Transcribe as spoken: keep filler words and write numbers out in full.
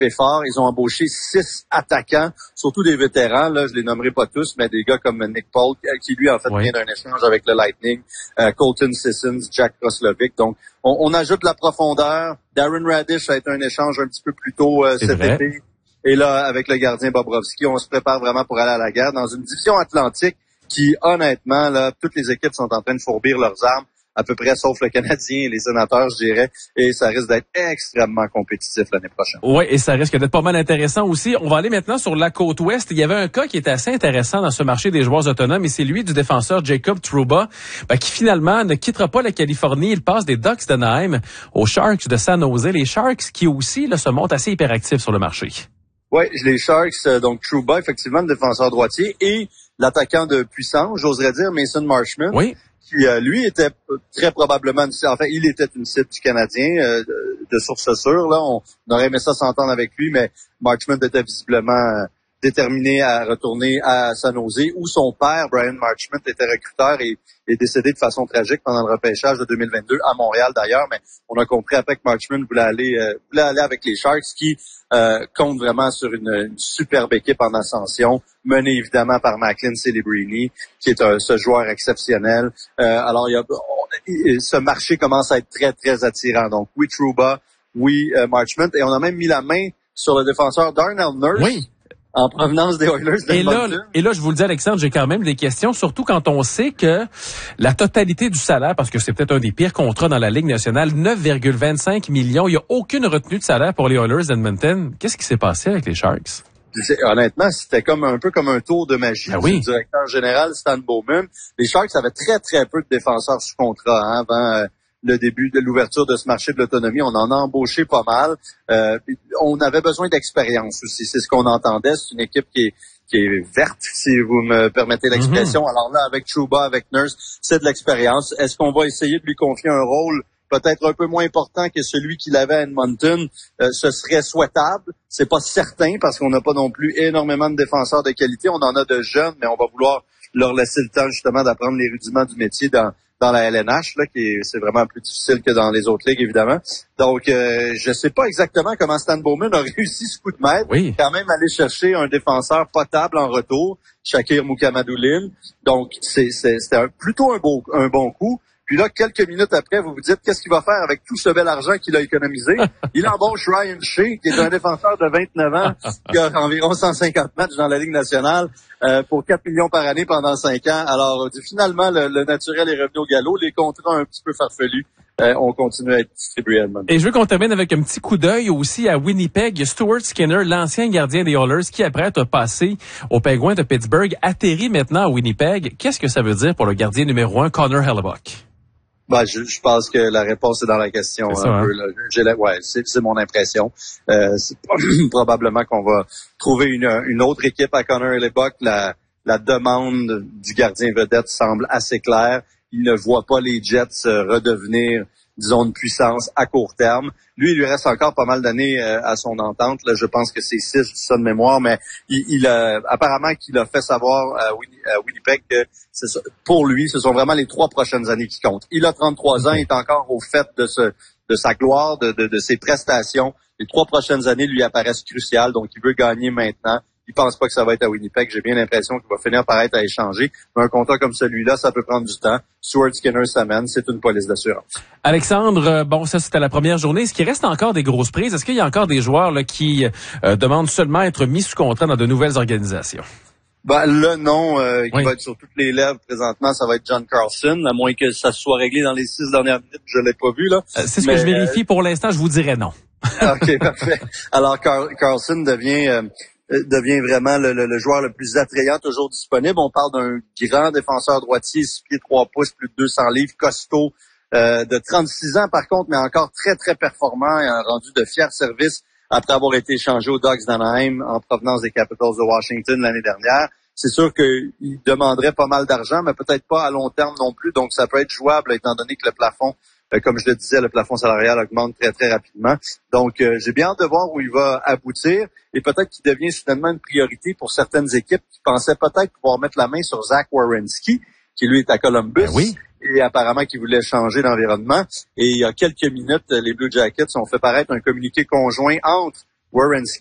fort. Ils ont embauché six attaquants, surtout des vétérans. Là, je les nommerai pas tous, mais des gars comme Nick Paul, qui lui, en fait, oui. vient d'un échange avec le Lightning, euh, Colton Sissons, Jack Roslovic. Donc, on, on ajoute la profondeur. Darren Radish a été un échange un petit peu plus tôt euh, cet vrai. été. Et là, avec le gardien Bobrovski, on se prépare vraiment pour aller à la guerre dans une division atlantique qui, honnêtement, là, toutes les équipes sont en train de fourbir leurs armes, à peu près, sauf le Canadien et les Sénateurs, je dirais, et ça risque d'être extrêmement compétitif l'année prochaine. Oui, et ça risque d'être pas mal intéressant aussi. On va aller maintenant sur la côte ouest. Il y avait un cas qui était assez intéressant dans ce marché des joueurs autonomes, et c'est lui du défenseur Jacob Trouba, ben, qui finalement ne quittera pas la Californie. Il passe des Ducks d'Anaheim aux Sharks de San Jose. Les Sharks qui aussi là, se montrent assez hyperactifs sur le marché. Oui, les Sharks, donc Trouba, effectivement, le défenseur droitier, et l'attaquant de puissance, j'oserais dire, Mason Marchment. Oui. Qui, euh, lui, était très probablement, enfin, il était une cible du Canadien, euh, de, de source sûre, là. On, on aurait aimé ça s'entendre avec lui, mais Marchment était visiblement euh, déterminé à retourner à San Jose, où son père, Brian Marchment, était recruteur et est décédé de façon tragique pendant le repêchage de deux mille vingt-deux, à Montréal d'ailleurs, mais on a compris après que Marchment voulait aller, euh, voulait aller avec les Sharks, qui euh, comptent vraiment sur une, une superbe équipe en ascension, menée évidemment par Macklin Celebrini, qui est un, ce joueur exceptionnel. Euh, alors, il y a, on, ce marché commence à être très, très attirant. Donc, oui, Trouba, oui, euh, Marchment, et on a même mis la main sur le défenseur Darnell Nurse. Oui. En provenance des Oilers de et là, Edmonton. et là, je vous le dis, Alexandre, j'ai quand même des questions, surtout quand on sait que la totalité du salaire, parce que c'est peut-être un des pires contrats dans la Ligue nationale, neuf virgule vingt-cinq millions, il n'y a aucune retenue de salaire pour les Oilers d'Edmonton. Qu'est-ce qui s'est passé avec les Sharks? Honnêtement, c'était comme un peu comme un tour de magie ah oui. du directeur général Stan Bowman. Les Sharks avaient très, très peu de défenseurs sous contrat hein, avant euh, le début de l'ouverture de ce marché de l'autonomie. On en a embauché pas mal. Euh, on avait besoin d'expérience aussi. C'est ce qu'on entendait. C'est une équipe qui est, qui est verte, si vous me permettez l'expression. Mm-hmm. Alors là, avec Trouba, avec Nurse, c'est de l'expérience. Est-ce qu'on va essayer de lui confier un rôle peut-être un peu moins important que celui qu'il avait à Edmonton? Euh, ce serait souhaitable. C'est pas certain parce qu'on n'a pas non plus énormément de défenseurs de qualité. On en a de jeunes, mais on va vouloir leur laisser le temps justement d'apprendre les rudiments du métier dans dans la L N H, là, qui est, c'est vraiment plus difficile que dans les autres ligues, évidemment. Donc, euh, je sais pas exactement comment Stan Bowman a réussi ce coup de maître. Oui. Quand même aller chercher un défenseur potable en retour, Shakir Moukamadoulin. Donc, c'est, c'est, c'était un, plutôt un, beau, un bon coup. Puis là, quelques minutes après, vous vous dites, qu'est-ce qu'il va faire avec tout ce bel argent qu'il a économisé? Il embauche Ryan Shea, qui est un défenseur de vingt-neuf ans, qui a environ cent cinquante matchs dans la Ligue nationale, euh, pour quatre millions par année pendant cinq ans. Alors, finalement, le, le naturel est revenu au galop. Les contrats un petit peu farfelus euh, ont continué à être distribués à Edmonton. Et je veux qu'on termine avec un petit coup d'œil aussi à Winnipeg. Stuart Skinner, l'ancien gardien des Oilers, qui après être passé aux Penguins de Pittsburgh, atterrit maintenant à Winnipeg. Qu'est-ce que ça veut dire pour le gardien numéro un, Connor Hellebuyck? Ben, je, je pense que la réponse est dans la question. C'est ça, un hein? peu, là. J'ai la, ouais, c'est, c'est mon impression. Euh, c'est probablement qu'on va trouver une, une autre équipe à Connor Hellebuyck. La, la demande du gardien vedette semble assez claire. Il ne voit pas les Jets redevenir, disons, une puissance à court terme. Lui, il lui reste encore pas mal d'années euh, à son entente. Là, je pense que c'est six, je dis ça de mémoire, mais il, il a, apparemment qu'il a fait savoir à, Winnie, à Winnipeg que c'est ça, pour lui, ce sont vraiment les trois prochaines années qui comptent. Il a trente-trois ans, il est encore au fait de, ce, de sa gloire, de, de, de ses prestations. Les trois prochaines années lui apparaissent cruciales, donc il veut gagner maintenant. Il pense pas que ça va être à Winnipeg. J'ai bien l'impression qu'il va finir par être à échanger. Mais un contrat comme celui-là, ça peut prendre du temps. Stuart Skinner s'amène. C'est une police d'assurance. Alexandre, bon, ça, c'était la première journée. Est-ce qu'il reste encore des grosses prises? Est-ce qu'il y a encore des joueurs là, qui euh, demandent seulement à être mis sous contrat dans de nouvelles organisations? Ben, le nom euh, qui oui. va être sur toutes les lèvres présentement, ça va être John Carlson, à moins que ça soit réglé dans les six dernières minutes. Je l'ai pas vu, là. Euh, c'est ce Mais, que je vérifie. Pour l'instant, je vous dirais non. OK, parfait. Alors, Carl, Carlson devient... Euh, devient vraiment le, le, le joueur le plus attrayant toujours disponible. On parle d'un grand défenseur droitier, six pieds trois pouces, plus de deux cents livres, costaud, euh, de trente-six ans par contre, mais encore très, très performant et un rendu de fier service après avoir été échangé aux Ducks d'Anaheim en provenance des Capitals de Washington l'année dernière. C'est sûr qu'il demanderait pas mal d'argent, mais peut-être pas à long terme non plus, donc ça peut être jouable étant donné que le plafond, euh, comme je le disais, le plafond salarial augmente très, très rapidement. Donc, euh, j'ai bien hâte de voir où il va aboutir et peut-être qu'il devient soudainement une priorité pour certaines équipes qui pensaient peut-être pouvoir mettre la main sur Zach Werenski, qui lui est à Columbus. Ben oui. Et apparemment qui voulait changer d'environnement. Et il y a quelques minutes, les Blue Jackets ont fait paraître un communiqué conjoint entre Werenski